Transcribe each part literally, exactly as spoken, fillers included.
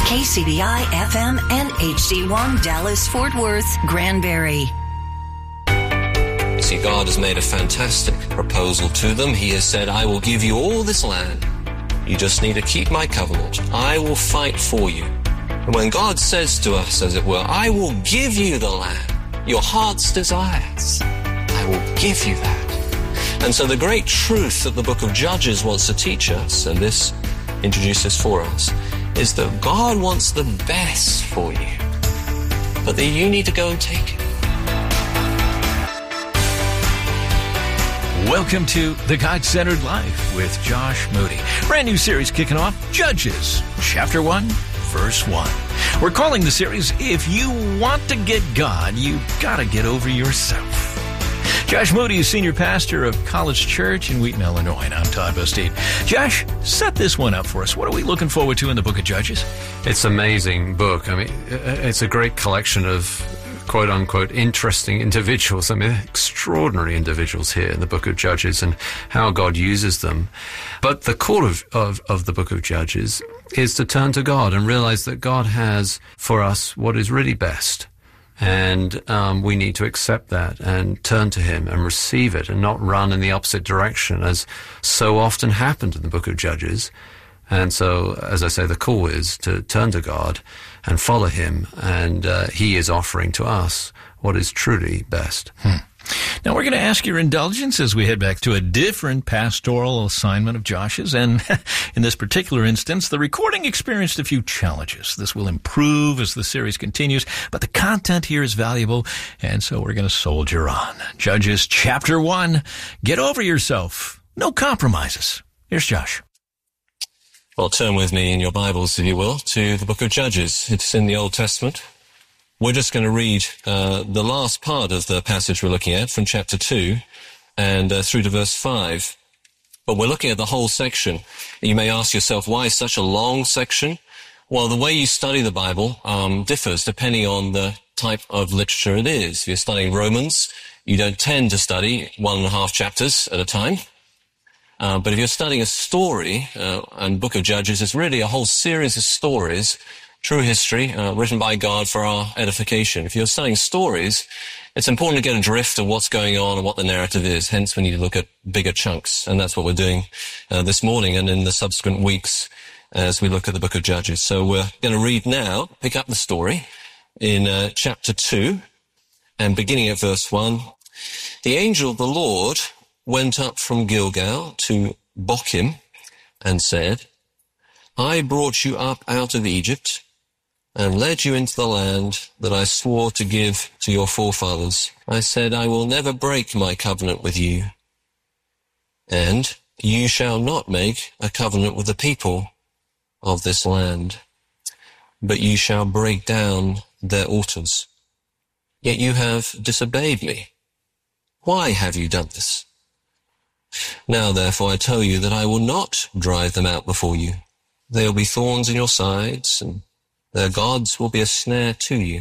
K C B I F M and H D one Dallas, Fort Worth, Granbury. See, God has made a fantastic proposal to them. He has said, I will give you all this land. You just need to keep my covenant. I will fight for you. And when God says to us, as it were, I will give you the land, your heart's desires, I will give you that. And so the great truth that the book of Judges wants to teach us, and this introduces for us, is that God wants the best for you, but that you need to go and take it. Welcome to The God-Centered Life with Josh Moody. Brand new series kicking off, Judges, Chapter one, Verse one. We're calling the series, If You Want to Get God, You Gotta Get Over Yourself. Josh Moody is senior pastor of College Church in Wheaton, Illinois, and I'm Todd Bostine. Josh, set this one up for us. What are we looking forward to in the book of Judges? It's an amazing book. I mean, it's a great collection of quote-unquote interesting individuals. I mean, extraordinary individuals here in the book of Judges and how God uses them. But the core of, of, of the book of Judges is to turn to God and realize that God has for us what is really best. And um, we need to accept that and turn to him and receive it and not run in the opposite direction, as so often happened in the book of Judges. And so, as I say, the call is to turn to God and follow him, and uh, he is offering to us what is truly best. Hmm. Now, we're going to ask your indulgence as we head back to a different pastoral assignment of Josh's. And in this particular instance, the recording experienced a few challenges. This will improve as the series continues, but the content here is valuable, and so we're going to soldier on. Judges chapter one, get over yourself. No compromises. Here's Josh. Well, turn with me in your Bibles, if you will, to the book of Judges. It's in the Old Testament. We're just going to read uh, the last part of the passage we're looking at from chapter two and uh, through to verse five. But we're looking at the whole section. You may ask yourself, why such a long section? Well, the way you study the Bible um, differs depending on the type of literature it is. If you're studying Romans, you don't tend to study one and a half chapters at a time. Uh, but if you're studying a story, uh, and Book of Judges is really a whole series of stories, true history, uh, written by God for our edification. If you're studying stories, it's important to get a drift of what's going on and what the narrative is. Hence, we need to look at bigger chunks. And that's what we're doing uh, this morning and in the subsequent weeks as we look at the book of Judges. So we're going to read now, pick up the story in uh, chapter two and beginning at verse one. The angel of the Lord went up from Gilgal to Bochim and said, I brought you up out of Egypt and led you into the land that I swore to give to your forefathers. I said, I will never break my covenant with you, and you shall not make a covenant with the people of this land, but you shall break down their altars. Yet you have disobeyed me. Why have you done this? Now, therefore, I tell you that I will not drive them out before you. There will be thorns in your sides, and their gods will be a snare to you.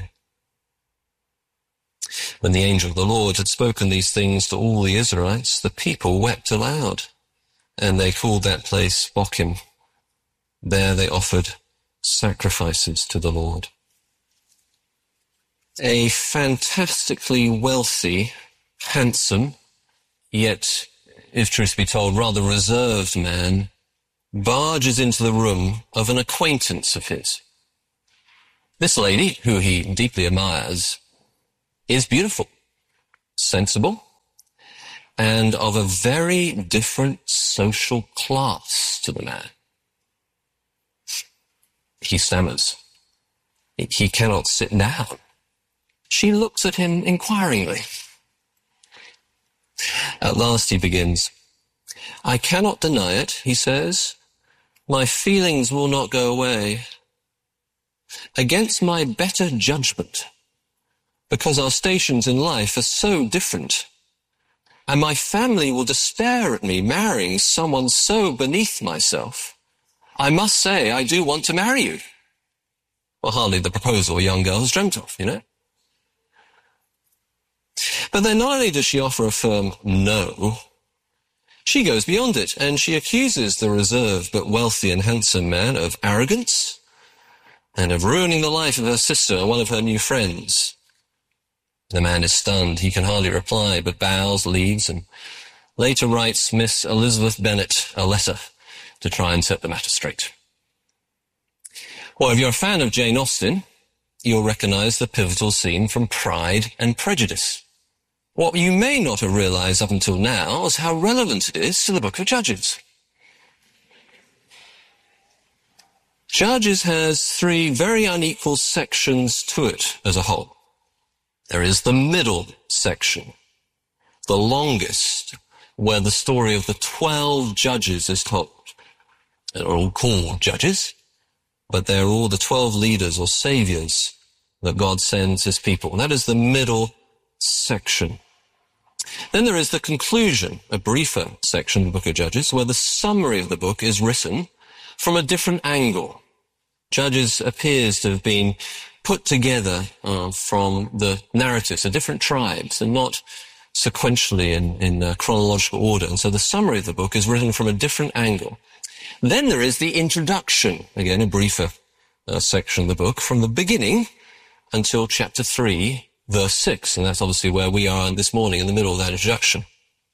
When the angel of the Lord had spoken these things to all the Israelites, the people wept aloud, and they called that place Bochim. There they offered sacrifices to the Lord. A fantastically wealthy, handsome, yet, if truth be told, rather reserved man barges into the room of an acquaintance of his. This lady, who he deeply admires, is beautiful, sensible, and of a very different social class to the man. He stammers. He cannot sit down. She looks at him inquiringly. At last he begins. I cannot deny it, he says. My feelings will not go away. Against my better judgment, because our stations in life are so different, and my family will despair at me marrying someone so beneath myself, I must say I do want to marry you. Well, hardly the proposal a young girl has dreamt of, you know. But then not only does she offer a firm no, she goes beyond it, and she accuses the reserved but wealthy and handsome man of arrogance, and of ruining the life of her sister or one of her new friends. The man is stunned. He can hardly reply, but bows, leaves, and later writes Miss Elizabeth Bennet a letter to try and set the matter straight. Well, if you're a fan of Jane Austen, you'll recognize the pivotal scene from Pride and Prejudice. What you may not have realized up until now is how relevant it is to the book of Judges. Judges has three very unequal sections to it as a whole. There is the middle section, the longest, where the story of the twelve judges is told. They're all called judges, but they're all the twelve leaders or saviors that God sends his people. And that is the middle section. Then there is the conclusion, a briefer section of the book of Judges, where the summary of the book is written from a different angle. Judges appears to have been put together uh, from the narratives of different tribes and not sequentially in, in uh, chronological order. And so the summary of the book is written from a different angle. Then there is the introduction, again, a briefer uh, section of the book, from the beginning until chapter three, verse six. And that's obviously where we are this morning, in the middle of that introduction.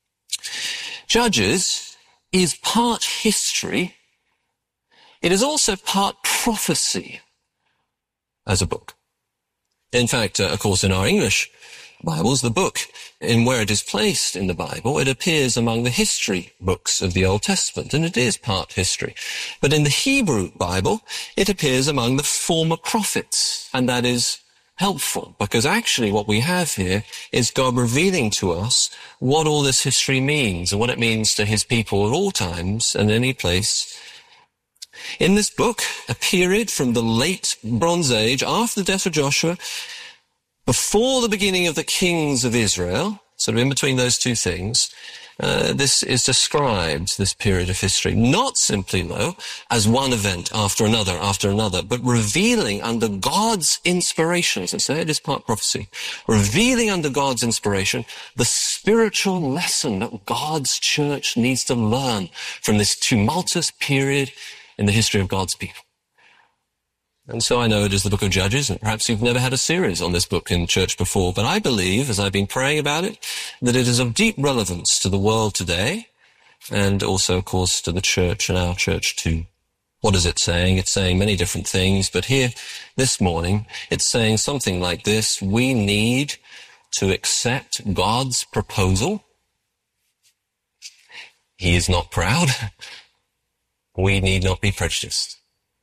Judges is part history. It is also part prophecy as a book. In fact, uh, of course, in our English Bibles, the book, in where it is placed in the Bible, it appears among the history books of the Old Testament, and it is part history. But in the Hebrew Bible, it appears among the former prophets, and that is helpful, because actually what we have here is God revealing to us what all this history means, and what it means to his people at all times and any place. In this book, a period from the late Bronze Age, after the death of Joshua, before the beginning of the kings of Israel, sort of in between those two things, uh, this is described, this period of history, not simply, though, as one event after another after another, but revealing under God's inspiration, as I say, it is part prophecy, revealing under God's inspiration the spiritual lesson that God's church needs to learn from this tumultuous period in the history of God's people. And so I know it is the book of Judges, and perhaps you've never had a series on this book in church before, but I believe, as I've been praying about it, that it is of deep relevance to the world today, and also, of course, to the church and our church too. What is it saying? It's saying many different things, but here, this morning, it's saying something like this: we need to accept God's proposal. He is not proud. We need not be prejudiced.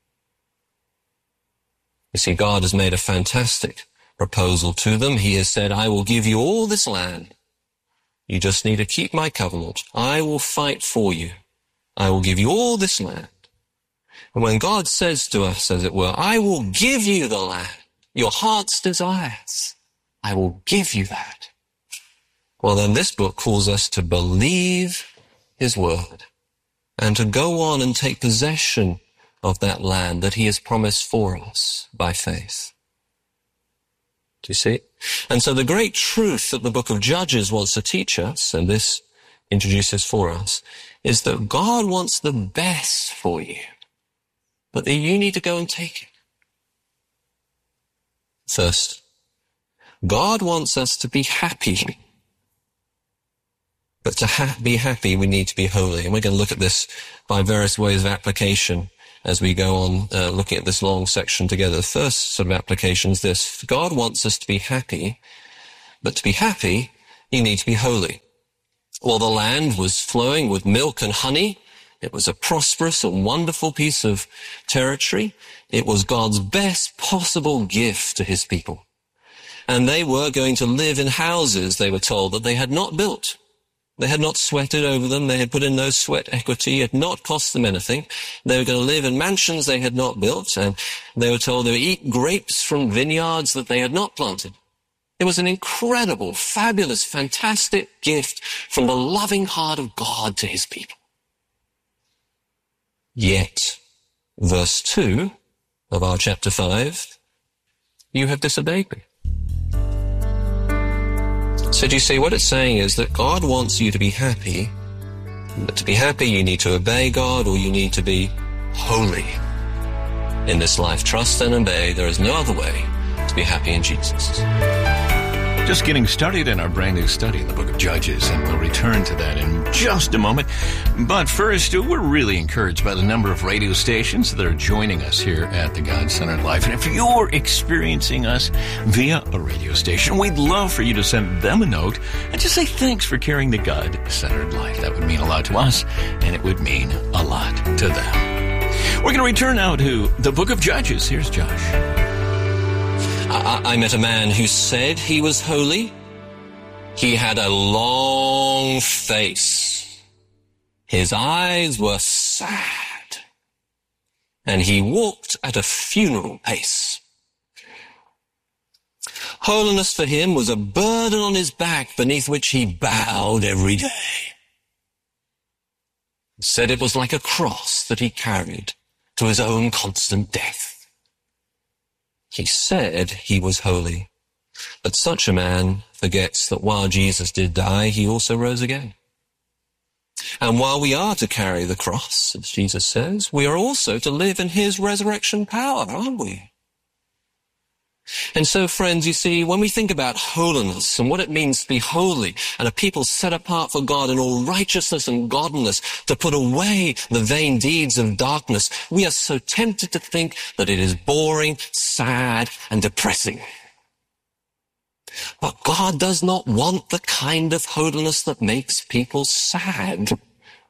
You see, God has made a fantastic proposal to them. He has said, I will give you all this land. You just need to keep my covenant. I will fight for you. I will give you all this land. And when God says to us, as it were, I will give you the land, your heart's desires, I will give you that. Well, then this book calls us to believe his word and to go on and take possession of that land that he has promised for us by faith. Do you see? And so the great truth that the book of Judges wants to teach us, and this introduces for us, is that God wants the best for you, but that you need to go and take it. First, God wants us to be happy. But to ha- be happy, we need to be holy. And we're going to look at this by various ways of application as we go on uh, looking at this long section together. The first sort of application is this: God wants us to be happy, but to be happy, you need to be holy. Well, the land was flowing with milk and honey. It was a prosperous and wonderful piece of territory. It was God's best possible gift to his people. And they were going to live in houses, they were told, that they had not built. They had not sweated over them. They had put in no sweat equity. It had not cost them anything. They were going to live in mansions they had not built, and they were told they would eat grapes from vineyards that they had not planted. It was an incredible, fabulous, fantastic gift from the loving heart of God to his people. Yet, verse two of our chapter five, you have disobeyed me. So do you see, what it's saying is that God wants you to be happy, but to be happy you need to obey God, or you need to be holy. in this life. Trust and obey. There is no other way to be happy in Jesus. Just getting started in our brand new study in the book of Judges, and we'll return to that in just a moment. But first, we're really encouraged by the number of radio stations that are joining us here at the God-Centered Life. And if you're experiencing us via a radio station, we'd love for you to send them a note and just say thanks for carrying the God-Centered Life. That would mean a lot to us, and it would mean a lot to them. We're going to return now to the book of Judges. Here's Josh. I, I met a man who said he was holy. He had a long face. His eyes were sad. And he walked at a funeral pace. Holiness for him was a burden on his back beneath which he bowed every day. He said it was like a cross that he carried to his own constant death. He said he was holy, but such a man forgets that while Jesus did die, he also rose again. And while we are to carry the cross, as Jesus says, we are also to live in his resurrection power, aren't we? And so, friends, you see, when we think about holiness and what it means to be holy and a people set apart for God in all righteousness and godliness, to put away the vain deeds of darkness, we are so tempted to think that it is boring, sad, and depressing. But God does not want the kind of holiness that makes people sad.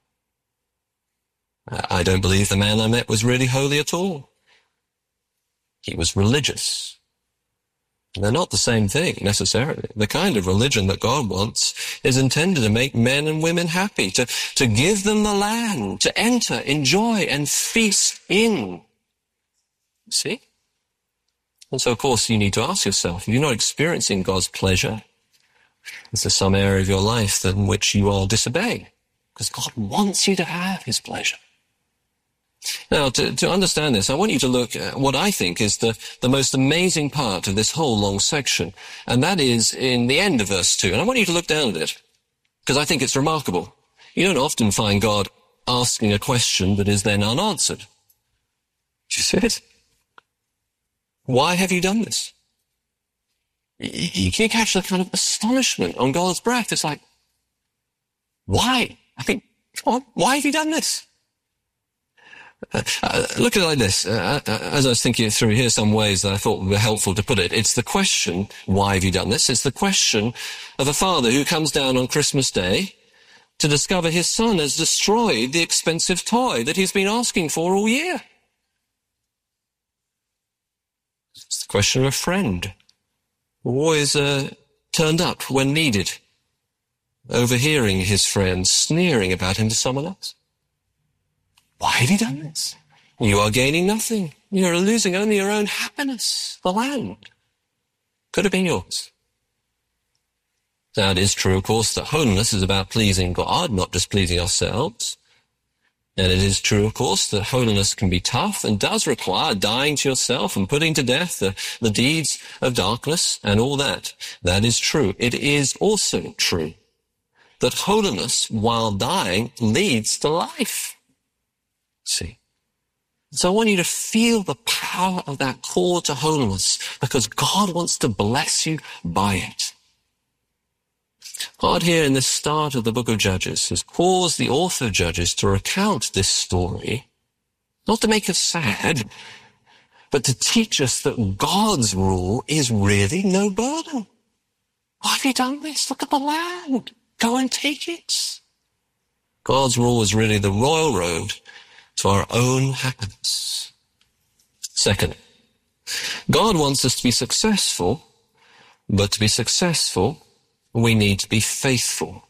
I don't believe the man I met was really holy at all. He was religious. They're not the same thing, necessarily. The kind of religion that God wants is intended to make men and women happy, to, to give them the land, to enter, enjoy, and feast in. See? And so, of course, you need to ask yourself, if you're not experiencing God's pleasure, is there some area of your life in which you are disobeying? Because God wants you to have his pleasure. Now, to, to understand this, I want you to look at what I think is the, the most amazing part of this whole long section, and that is in the end of verse two. And I want you to look down at it, because I think it's remarkable. You don't often find God asking a question that is then unanswered. Do you see it? Why have you done this? You can catch the kind of astonishment on God's breath. It's like, why? I mean, why have you done this? Uh, uh, look at it like this. Uh, uh, as I was thinking it through, here's some ways that I thought were helpful to put it. It's the question, why have you done this? It's the question of a father who comes down on Christmas Day to discover his son has destroyed the expensive toy that he's been asking for all year. It's the question of a friend who always uh, turned up when needed, overhearing his friends sneering about him to someone else. Why have you done this? You are gaining nothing. You're losing only your own happiness. The land could have been yours. Now, it is true, of course, that holiness is about pleasing God, not just pleasing ourselves. And it is true, of course, that holiness can be tough and does require dying to yourself and putting to death the, the deeds of darkness and all that. That is true. It is also true that holiness, while dying, leads to life. See? So I want you to feel the power of that call to holiness, because God wants to bless you by it. God here in the start of the book of Judges has caused the author of Judges to recount this story, not to make us sad, but to teach us that God's rule is really no burden. Why have you done this? Look at the land. Go and take it. God's rule is really the royal road to our own happiness. Second, God wants us to be successful, but to be successful, we need to be faithful.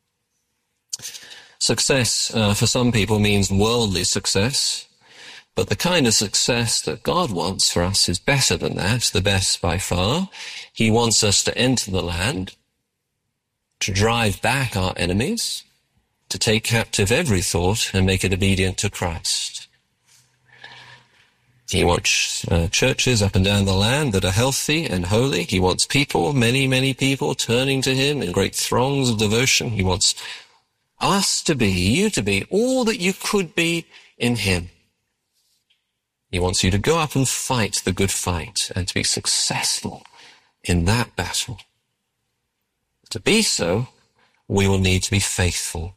Success uh, for some people means worldly success, but the kind of success that God wants for us is better than that, the best by far. He wants us to enter the land, to drive back our enemies, to take captive every thought and make it obedient to Christ. He wants uh, churches up and down the land that are healthy and holy. He wants people, many, many people, turning to him in great throngs of devotion. He wants us to be, you to be, all that you could be in him. He wants you to go up and fight the good fight and to be successful in that battle. To be so, we will need to be faithful.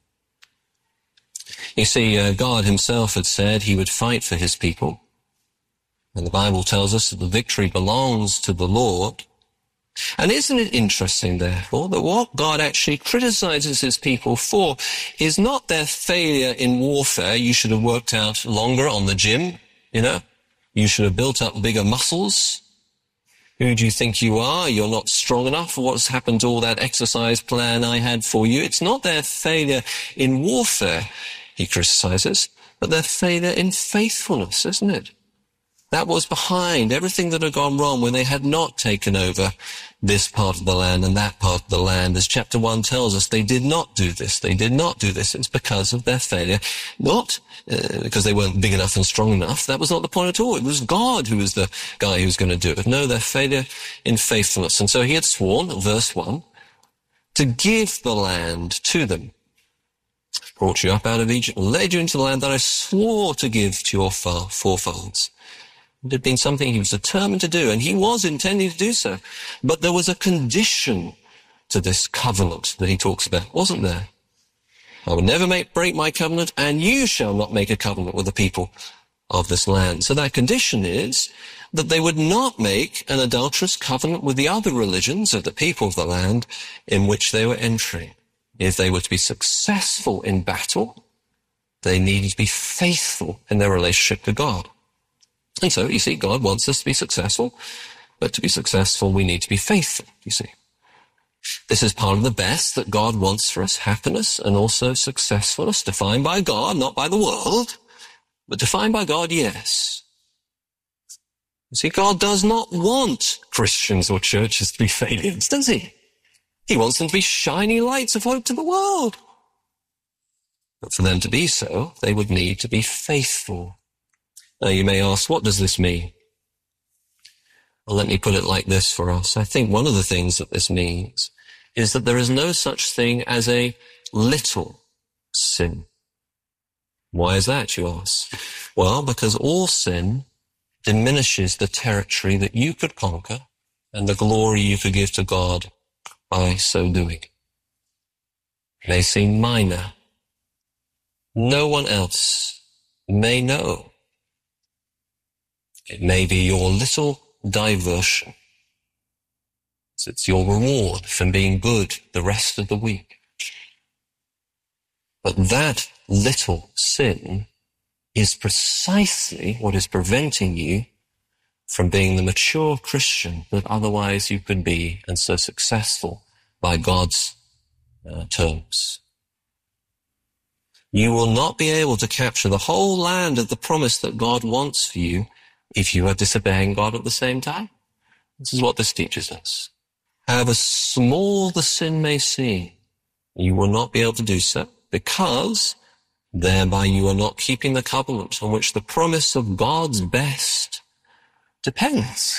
You see, uh, God himself had said he would fight for his people. And the Bible tells us that the victory belongs to the Lord. And isn't it interesting, therefore, that what God actually criticizes his people for is not their failure in warfare. You should have worked out longer on the gym, you know. You should have built up bigger muscles. Who do you think you are? You're not strong enough. What's happened to all that exercise plan I had for you? It's not their failure in warfare he criticizes, but their failure in faithfulness, isn't it? That was behind everything that had gone wrong when they had not taken over this part of the land and that part of the land. As chapter one tells us, they did not do this. They did not do this. It's because of their failure, not uh, because they weren't big enough and strong enough. That was not the point at all. It was God who was the guy who was going to do it. No, their failure in faithfulness. And so he had sworn, verse one, to give the land to them. Brought you up out of Egypt, led you into the land that I swore to give to your forefathers. It had been something he was determined to do, and he was intending to do so. But there was a condition to this covenant that he talks about, wasn't there? I will never make, break my covenant, and you shall not make a covenant with the people of this land. So that condition is that they would not make an adulterous covenant with the other religions of the people of the land in which they were entering. If they were to be successful in battle, they needed to be faithful in their relationship to God. And so, you see, God wants us to be successful, but to be successful, we need to be faithful, you see. This is part of the best that God wants for us, happiness and also successfulness, defined by God, not by the world, but defined by God, yes. You see, God does not want Christians or churches to be failures, does he? He wants them to be shining lights of hope to the world. But for them to be so, they would need to be faithful. Now you may ask, what does this mean? Well, let me put it like this for us. I think one of the things that this means is that there is no such thing as a little sin. Why is that, you ask? Well, because all sin diminishes the territory that you could conquer and the glory you could give to God by so doing. It may seem minor. No one else may know. It may be your little diversion. It's your reward from being good the rest of the week. But that little sin is precisely what is preventing you from being the mature Christian that otherwise you could be and so successful by God's uh, terms. You will not be able to capture the whole land of the promise that God wants for you if you are disobeying God at the same time. This is what this teaches us. However small the sin may seem, you will not be able to do so because thereby you are not keeping the covenant on which the promise of God's best depends.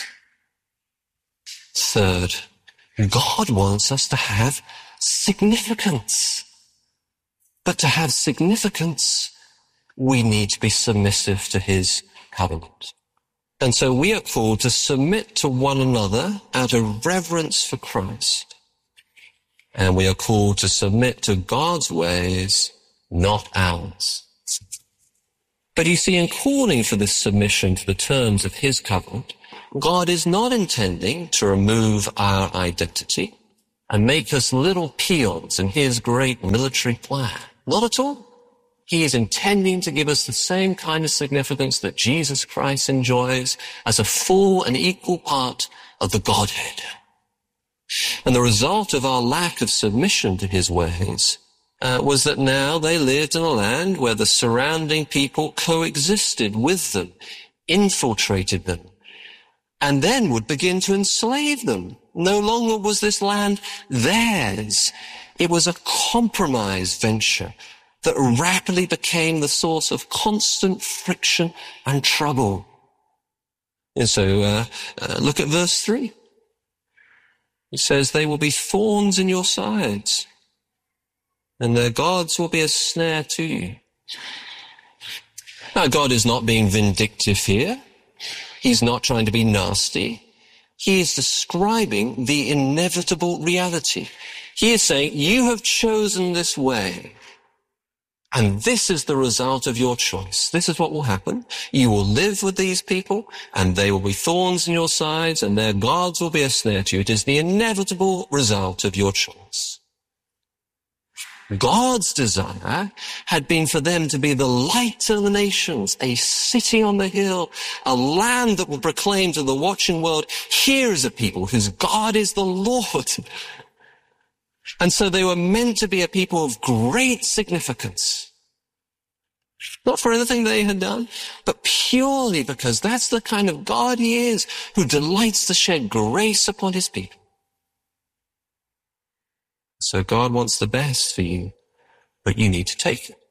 Third, God wants us to have significance. But to have significance, we need to be submissive to his covenant. And so we are called to submit to one another out of reverence for Christ. And we are called to submit to God's ways, not ours. But you see, in calling for this submission to the terms of his covenant, God is not intending to remove our identity and make us little peons in his great military plan. Not at all. He is intending to give us the same kind of significance that Jesus Christ enjoys as a full and equal part of the Godhead. And the result of our lack of submission to his ways uh, was that now they lived in a land where the surrounding people coexisted with them, infiltrated them, and then would begin to enslave them. No longer was this land theirs. It was a compromise venture that rapidly became the source of constant friction and trouble. And so uh, uh, look at verse three. It says, they will be thorns in your sides, and their gods will be a snare to you. Now, God is not being vindictive here. He's not trying to be nasty. He is describing the inevitable reality. He is saying, you have chosen this way, and this is the result of your choice. This is what will happen. You will live with these people, and they will be thorns in your sides, and their gods will be a snare to you. It is the inevitable result of your choice. God's desire had been for them to be the light of the nations, a city on the hill, a land that will proclaim to the watching world, here is a people whose God is the Lord. And so they were meant to be a people of great significance. Not for anything they had done, but purely because that's the kind of God he is, who delights to shed grace upon his people. So God wants the best for you, but you need to take it.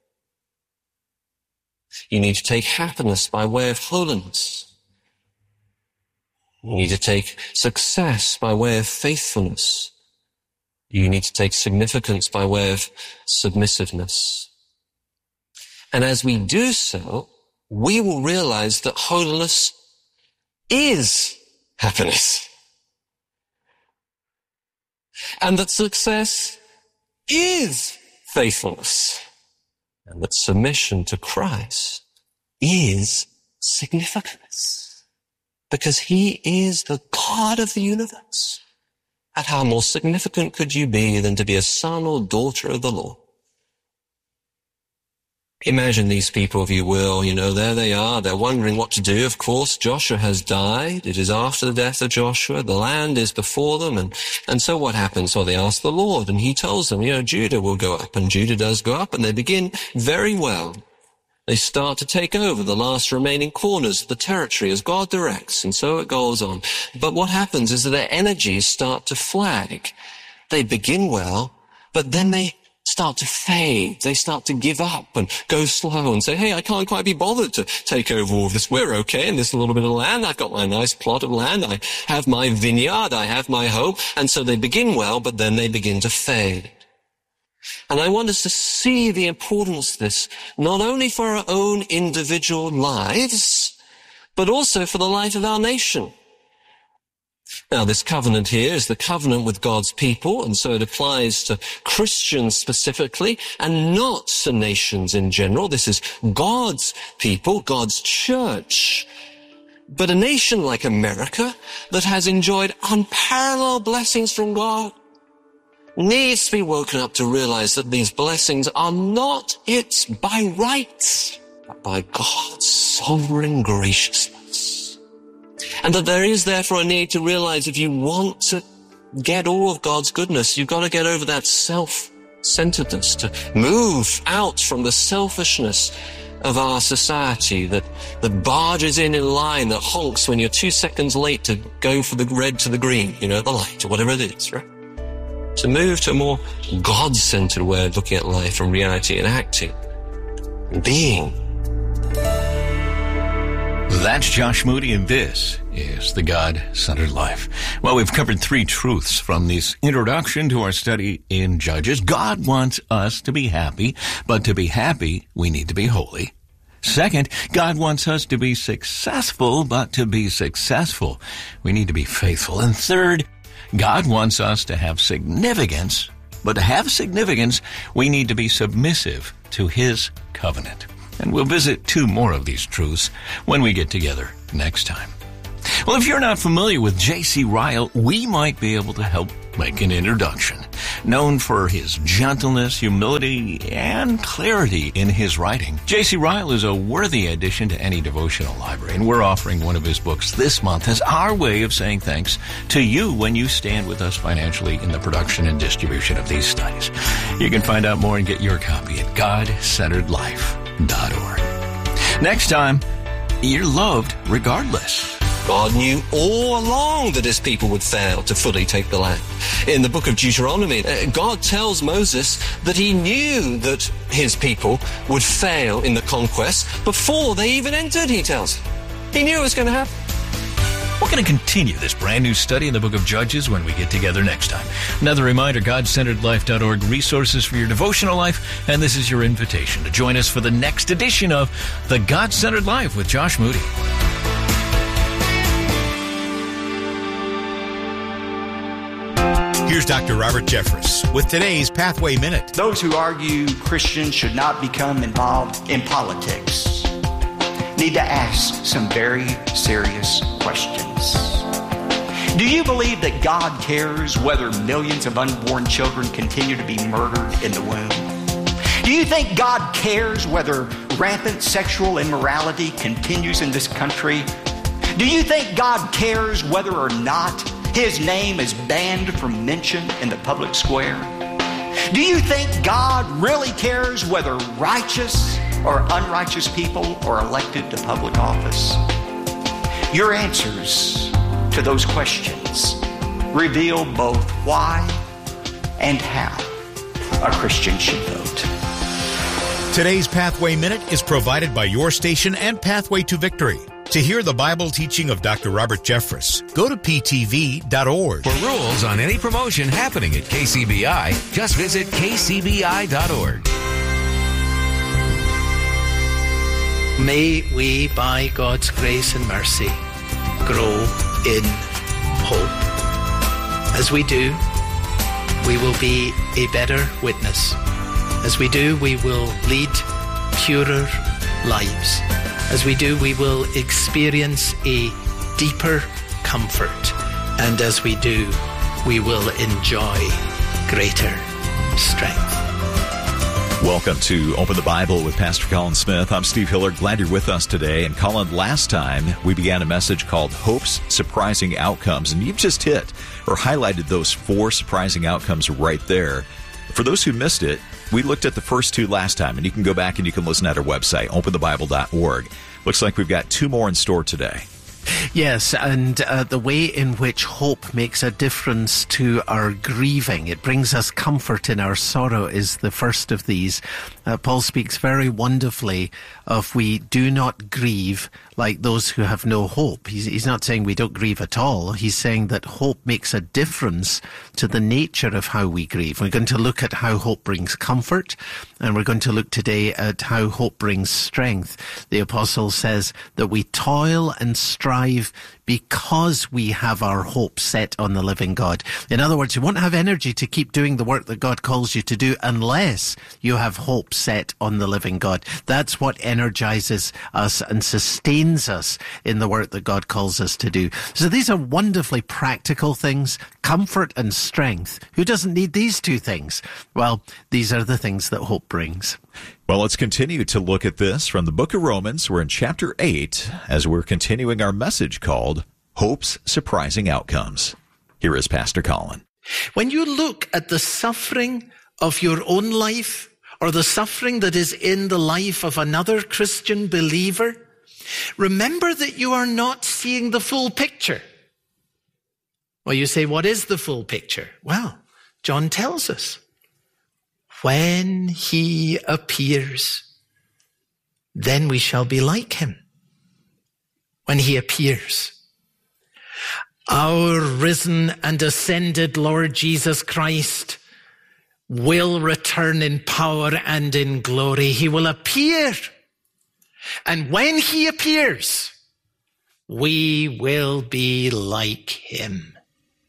You need to take happiness by way of holiness. You need to take success by way of faithfulness. You need to take significance by way of submissiveness. And as we do so, we will realize that holiness is happiness. And that success is faithfulness. And that submission to Christ is significance. Because he is the God of the universe. And how more significant could you be than to be a son or daughter of the Lord? Imagine these people, if you will, you know, there they are. They're wondering what to do. Of course, Joshua has died. It is after the death of Joshua. The land is before them. And, and so what happens? Well, they ask the Lord, and he tells them, you know, Judah will go up. And Judah does go up, and they begin very well. They start to take over the last remaining corners of the territory as God directs, and so it goes on. But what happens is that their energies start to flag. They begin well, but then they start to fade. They start to give up and go slow and say, hey, I can't quite be bothered to take over all of this. We're okay in this little bit of land. I've got my nice plot of land. I have my vineyard. I have my hope. And so they begin well, but then they begin to fade. And I want us to see the importance of this, not only for our own individual lives, but also for the life of our nation. Now, this covenant here is the covenant with God's people, and so it applies to Christians specifically, and not to nations in general. This is God's people, God's church. But a nation like America that has enjoyed unparalleled blessings from God needs to be woken up to realize that these blessings are not its by rights, but by God's sovereign graciousness. And that there is therefore a need to realize if you want to get all of God's goodness, you've got to get over that self-centeredness, to move out from the selfishness of our society that, that barges in in line, that honks when you're two seconds late to go for the red to the green, you know, the light or whatever it is, right? To move to a more God-centered way of looking at life and reality and acting and being. That's Josh Moody, and this is The God-Centered Life. Well, we've covered three truths from this introduction to our study in Judges. God wants us to be happy, but to be happy, we need to be holy. Second, God wants us to be successful, but to be successful, we need to be faithful. And third, God wants us to have significance, but to have significance, we need to be submissive to his covenant. And we'll visit two more of these truths when we get together next time. Well, if you're not familiar with J C Ryle, we might be able to help make an introduction. Known for his gentleness, humility, and clarity in his writing, J C Ryle is a worthy addition to any devotional library, and we're offering one of his books this month as our way of saying thanks to you when you stand with us financially in the production and distribution of these studies. You can find out more and get your copy at god centered life dot org. Next time, you're loved regardless. God knew all along that his people would fail to fully take the land. In the book of Deuteronomy, God tells Moses that he knew that his people would fail in the conquest before they even entered, he tells him. He knew it was going to happen. We're going to continue this brand new study in the book of Judges when we get together next time. Another reminder, god centered life dot org, resources for your devotional life, and this is your invitation to join us for the next edition of The God-Centered Life with Josh Moody. Here's Doctor Robert Jeffress with today's Pathway Minute. Those who argue Christians should not become involved in politics need to ask some very serious questions. Do you believe that God cares whether millions of unborn children continue to be murdered in the womb? Do you think God cares whether rampant sexual immorality continues in this country? Do you think God cares whether or not His name is banned from mention in the public square? Do you think God really cares whether righteous or unrighteous people are elected to public office? Your answers to those questions reveal both why and how a Christian should vote. Today's Pathway Minute is provided by your station and Pathway to Victory. To hear the Bible teaching of Doctor Robert Jeffress, go to P T V dot org. For rules on any promotion happening at K C B I, just visit K C B I dot org. May we, by God's grace and mercy, grow in hope. As we do, we will be a better witness. As we do, we will lead purer lives. As we do, we will experience a deeper comfort. And as we do, we will enjoy greater strength. Welcome to Open the Bible with Pastor Colin Smith. I'm Steve Hiller. Glad you're with us today. And Colin, last time we began a message called Hope's Surprising Outcomes. And you've just hit or highlighted those four surprising outcomes right there. For those who missed it, we looked at the first two last time, and you can go back and you can listen at our website, open the bible dot org. Looks like we've got two more in store today. Yes, and uh, the way in which hope makes a difference to our grieving, it brings us comfort in our sorrow, is the first of these. Uh, Paul speaks very wonderfully of we do not grieve like those who have no hope. He's, he's not saying we don't grieve at all. He's saying that hope makes a difference to the nature of how we grieve. We're going to look at how hope brings comfort, and we're going to look today at how hope brings strength. The apostle says that we toil and strive because we have our hope set on the living God. In other words, you won't have energy to keep doing the work that God calls you to do unless you have hope set on the living God. That's what energizes us and sustains us in the work that God calls us to do. So these are wonderfully practical things, comfort and strength. Who doesn't need these two things? Well, these are the things that hope brings. Well, let's continue to look at this from the book of Romans. We're in chapter eight as we're continuing our message called Hope's Surprising Outcomes. Here is Pastor Colin. When you look at the suffering of your own life or the suffering that is in the life of another Christian believer, remember that you are not seeing the full picture. Well, you say, what is the full picture? Well, John tells us. When he appears, then we shall be like him. When he appears. Our risen and ascended Lord Jesus Christ will return in power and in glory. He will appear. And when he appears, we will be like him.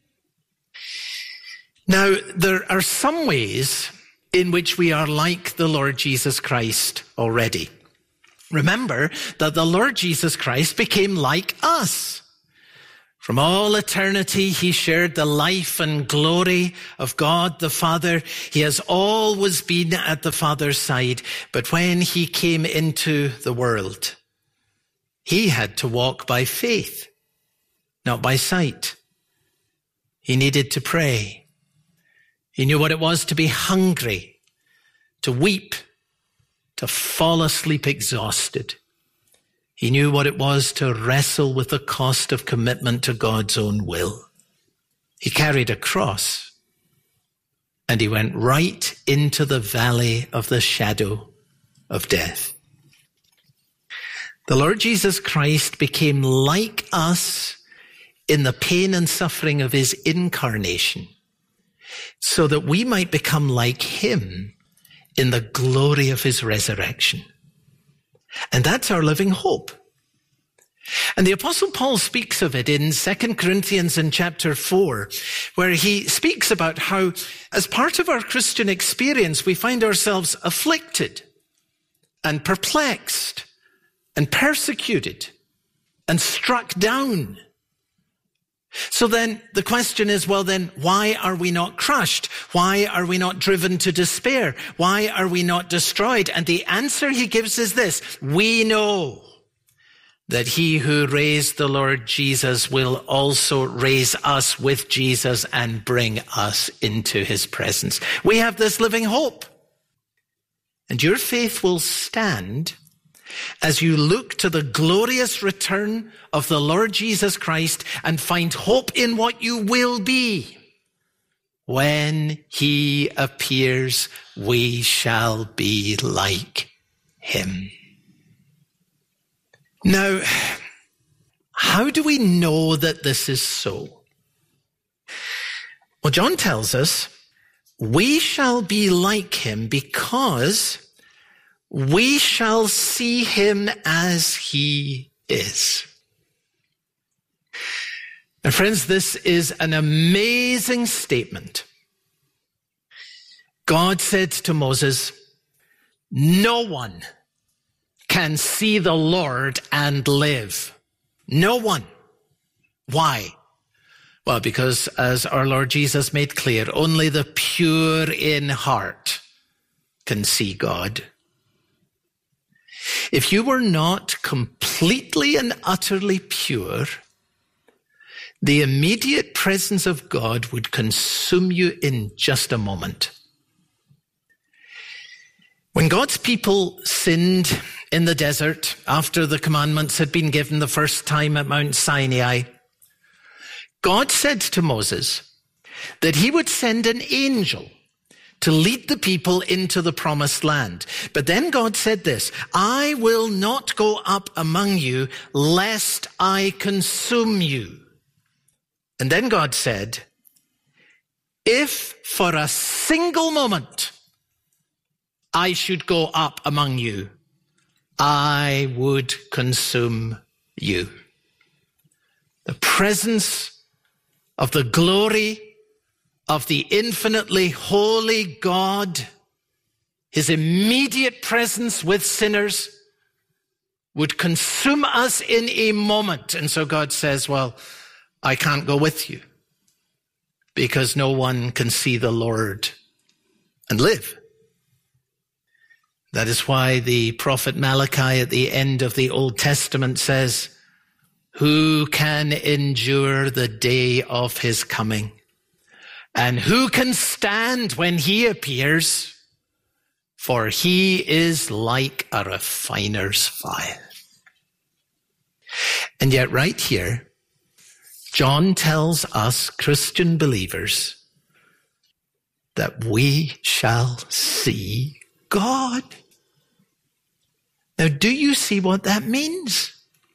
Now, there are some ways in which we are like the Lord Jesus Christ already. Remember that the Lord Jesus Christ became like us. From all eternity, he shared the life and glory of God the Father. He has always been at the Father's side. But when he came into the world, he had to walk by faith, not by sight. He needed to pray. He knew what it was to be hungry, to weep, to fall asleep exhausted. He knew what it was to wrestle with the cost of commitment to God's own will. He carried a cross, and he went right into the valley of the shadow of death. The Lord Jesus Christ became like us in the pain and suffering of his incarnation, so that we might become like him in the glory of his resurrection. And that's our living hope. And the Apostle Paul speaks of it in Second Corinthians in chapter four, where he speaks about how, as part of our Christian experience, we find ourselves afflicted and perplexed and persecuted and struck down. So then the question is, well then, why are we not crushed? Why are we not driven to despair? Why are we not destroyed? And the answer he gives is this: we know that he who raised the Lord Jesus will also raise us with Jesus and bring us into his presence. We have this living hope. And your faith will stand as you look to the glorious return of the Lord Jesus Christ and find hope in what you will be. When he appears, we shall be like him. Now, how do we know that this is so? Well, John tells us we shall be like him because we shall see him as he is. And friends, this is an amazing statement. God said to Moses, no one can see the Lord and live. No one. Why? Well, because as our Lord Jesus made clear, only the pure in heart can see God. If you were not completely and utterly pure, the immediate presence of God would consume you in just a moment. When God's people sinned in the desert after the commandments had been given the first time at Mount Sinai, God said to Moses that he would send an angel to lead the people into the promised land. But then God said this: I will not go up among you lest I consume you. And then God said, if for a single moment I should go up among you, I would consume you. The presence of the glory of the infinitely holy God, his immediate presence with sinners, would consume us in a moment. And so God says, well, I can't go with you because no one can see the Lord and live. That is why the prophet Malachi at the end of the Old Testament says, who can endure the day of his coming? And who can stand when he appears? For he is like a refiner's fire. And yet right here, John tells us Christian believers that we shall see God. Now, do you see what that means?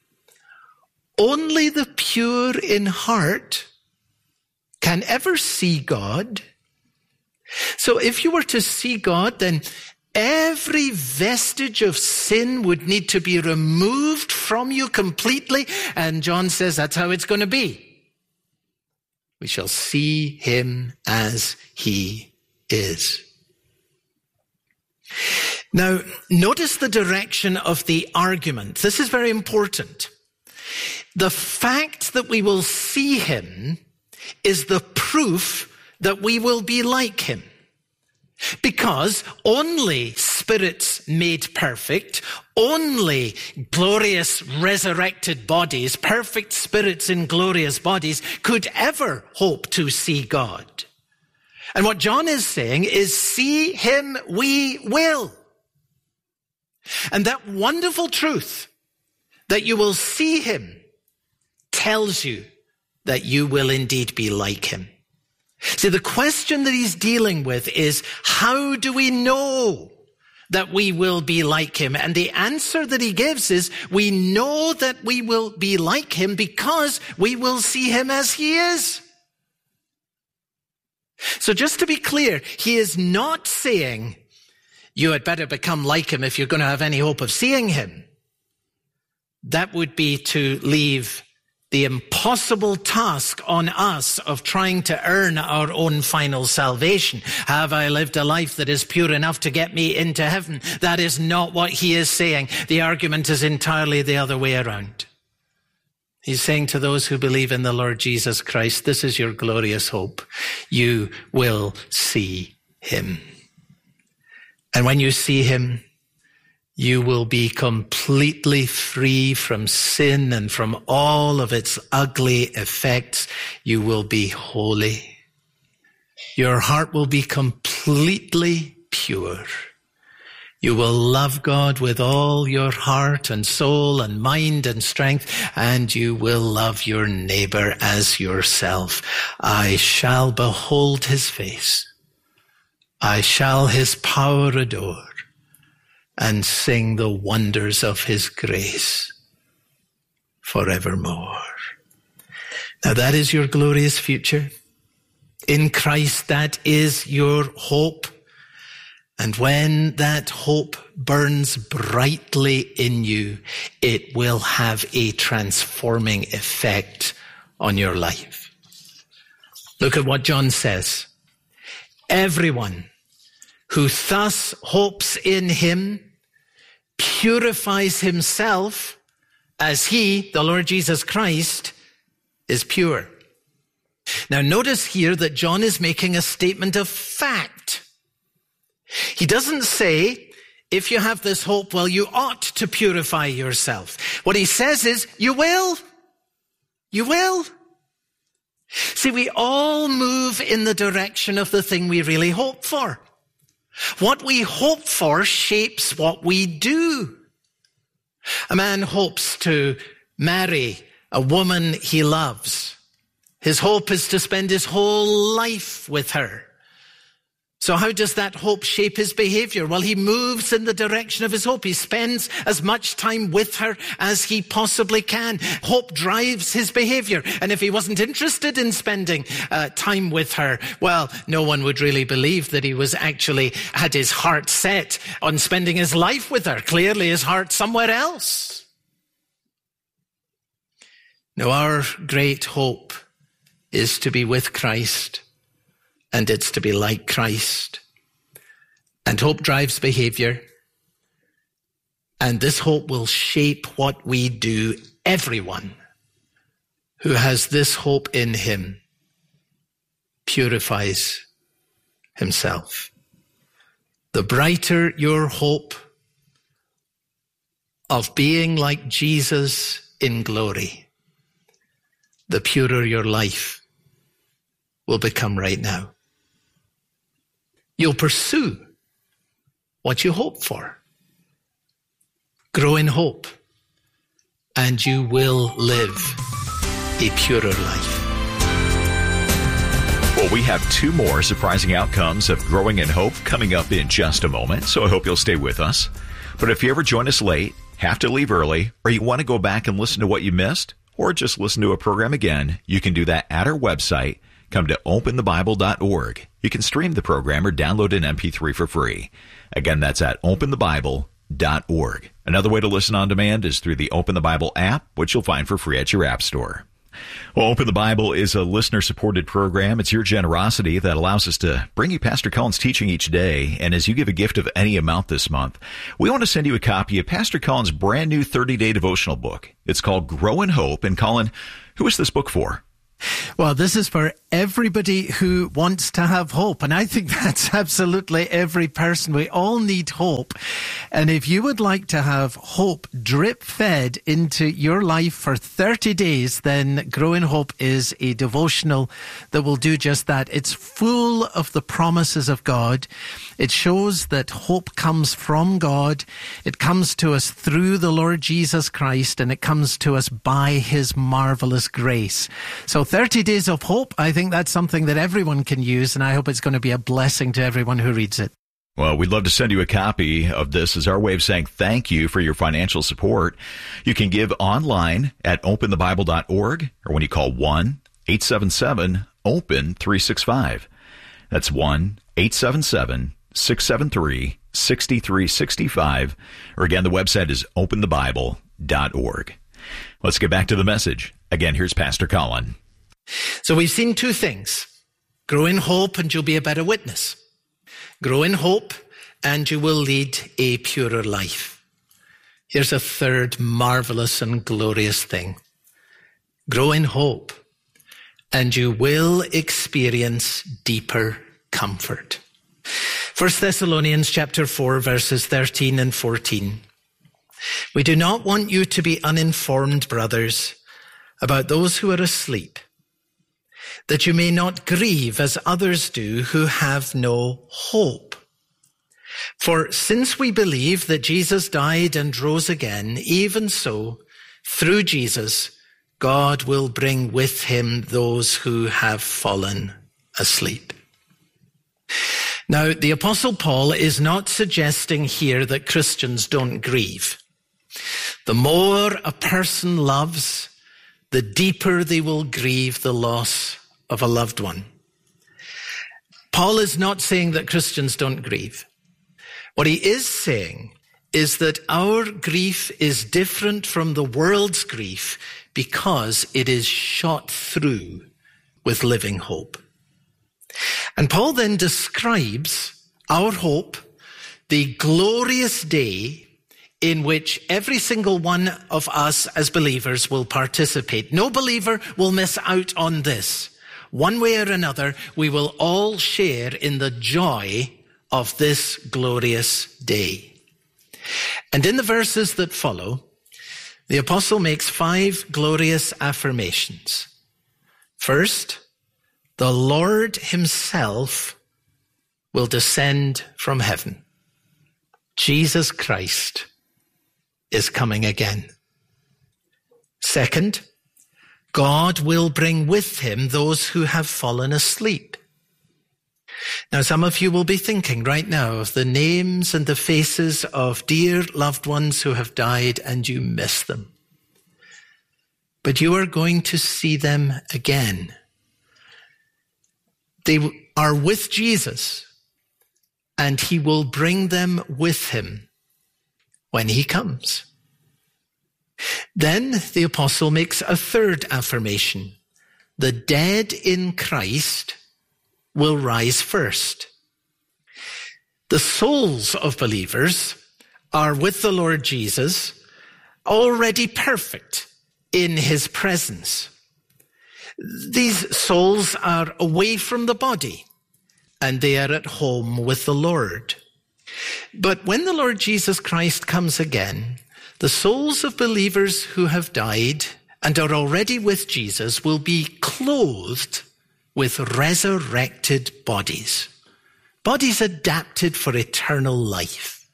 Only the pure in heart can ever see God. So if you were to see God, then every vestige of sin would need to be removed from you completely. And John says that's how it's going to be. We shall see him as he is. Now, notice the direction of the argument. This is very important. The fact that we will see him is the proof that we will be like him. Because only spirits made perfect, only glorious resurrected bodies, perfect spirits in glorious bodies, could ever hope to see God. And what John is saying is, see him we will. And that wonderful truth that you will see him tells you that you will indeed be like him. See, the question that he's dealing with is, how do we know that we will be like him? And the answer that he gives is, we know that we will be like him because we will see him as he is. So just to be clear, he is not saying you had better become like him if you're going to have any hope of seeing him. that would be to leave the impossible task on us of trying to earn our own final salvation. Have I lived a life that is pure enough to get me into heaven? That is not what he is saying. The argument is entirely the other way around. He's saying to those who believe in the Lord Jesus Christ, this is your glorious hope. You will see him. And when you see him, you will be completely free from sin and from all of its ugly effects. You will be holy. Your heart will be completely pure. You will love God with all your heart and soul and mind and strength, and you will love your neighbor as yourself. I shall behold his face. I shall his power adore, and sing the wonders of his grace forevermore. Now that is your glorious future. In Christ, that is your hope. And when that hope burns brightly in you, it will have a transforming effect on your life. Look at what John says. Everyone who thus hopes in him purifies himself as he, the Lord Jesus Christ, is pure. Now notice here that John is making a statement of fact. He doesn't say, if you have this hope, well, you ought to purify yourself. What he says is, you will. You will. See, we all move in the direction of the thing we really hope for. What we hope for shapes what we do. A man hopes to marry a woman he loves. His hope is to spend his whole life with her. So how does that hope shape his behavior? Well, he moves in the direction of his hope. He spends as much time with her as he possibly can. Hope drives his behavior. And if he wasn't interested in spending uh, time with her, well, no one would really believe that he was actually had his heart set on spending his life with her. Clearly his heart's somewhere else. No, our great hope is to be with Christ. And it's to be like Christ. And hope drives behavior. And this hope will shape what we do. Everyone who has this hope in him purifies himself. The brighter your hope of being like Jesus in glory, the purer your life will become right now. You'll pursue what you hope for. Grow in hope, and you will live a purer life. Well, we have two more surprising outcomes of growing in hope coming up in just a moment, so I hope you'll stay with us. But if you ever join us late, have to leave early, or you want to go back and listen to what you missed, or just listen to a program again, you can do that at our website. Come to open the bible dot org. You can stream the program or download an M P three for free. Again, that's at open the bible dot org. Another way to listen on demand is through the Open the Bible app, which you'll find for free at your app store. Well, Open the Bible is a listener-supported program. It's your generosity that allows us to bring you Pastor Cullen's teaching each day. And as you give a gift of any amount this month, we want to send you a copy of Pastor Cullen's brand new thirty-day devotional book. It's called Grow in Hope. And Cullen, who is this book for? Well, this is for everybody who wants to have hope. And I think that's absolutely every person. We all need hope. And if you would like to have hope drip fed into your life for thirty days, then Grow in Hope is a devotional that will do just that. It's full of the promises of God. It shows that hope comes from God. It comes to us through the Lord Jesus Christ, and it comes to us by his marvelous grace. So thirty days of hope, I think that's something that everyone can use, and I hope it's going to be a blessing to everyone who reads it. Well, we'd love to send you a copy of this as our way of saying thank you for your financial support. You can give online at open the bible dot org, or when you call one eight seven seven open three six five. That's one eight seven seven six seven three six three six five. Or again, the website is open the bible dot org. Let's get back to the message. Again, here's Pastor Colin. So we've seen two things. Grow in hope and you'll be a better witness. Grow in hope and you will lead a purer life. Here's a third marvelous and glorious thing. Grow in hope and you will experience deeper comfort. First Thessalonians chapter four, verses thirteen and fourteen. We do not want you to be uninformed, brothers, about those who are asleep, that you may not grieve as others do who have no hope. For since we believe that Jesus died and rose again, even so, through Jesus, God will bring with him those who have fallen asleep. Now, the Apostle Paul is not suggesting here that Christians don't grieve. The more a person loves, the deeper they will grieve the loss of a loved one. Paul is not saying that Christians don't grieve. What he is saying is that our grief is different from the world's grief because it is shot through with living hope. And Paul then describes our hope, the glorious day in which every single one of us as believers will participate. No believer will miss out on this. One way or another, we will all share in the joy of this glorious day. And in the verses that follow, the apostle makes five glorious affirmations. First, the Lord himself will descend from heaven. Jesus Christ is coming again. Second, God will bring with him those who have fallen asleep. Now, some of you will be thinking right now of the names and the faces of dear loved ones who have died and you miss them. But you are going to see them again. They are with Jesus, and he will bring them with him when he comes. Then the apostle makes a third affirmation. The dead in Christ will rise first. The souls of believers are with the Lord Jesus, already perfect in his presence. These souls are away from the body, and they are at home with the Lord. But when the Lord Jesus Christ comes again, the souls of believers who have died and are already with Jesus will be clothed with resurrected bodies, bodies adapted for eternal life.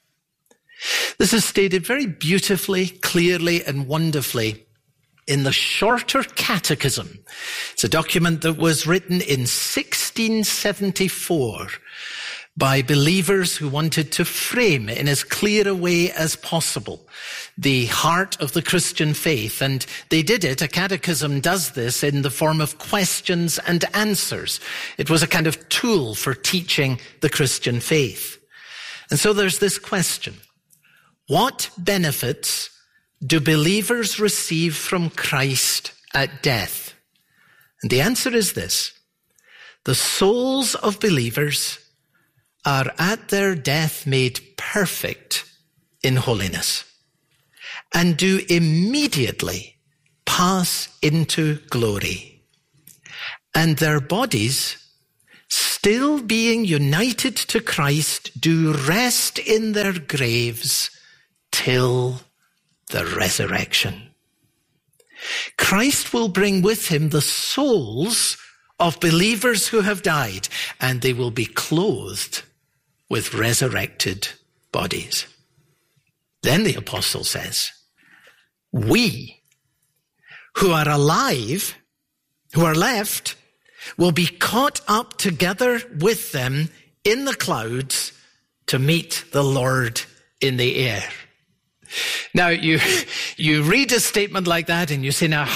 This is stated very beautifully, clearly, and wonderfully in the Shorter Catechism. It's a document that was written in sixteen seventy-four by believers who wanted to frame in as clear a way as possible the heart of the Christian faith. And they did it. A catechism does this in the form of questions and answers. It was a kind of tool for teaching the Christian faith. And so there's this question. What benefits do believers receive from Christ at death? And the answer is this. The souls of believers are at their death made perfect in holiness and do immediately pass into glory. And their bodies, still being united to Christ, do rest in their graves till the resurrection. Christ will bring with him the souls of believers who have died, and they will be clothed with resurrected bodies. Then the apostle says, we who are alive, who are left, will be caught up together with them in the clouds to meet the Lord in the air. Now, you, you read a statement like that and you say, now,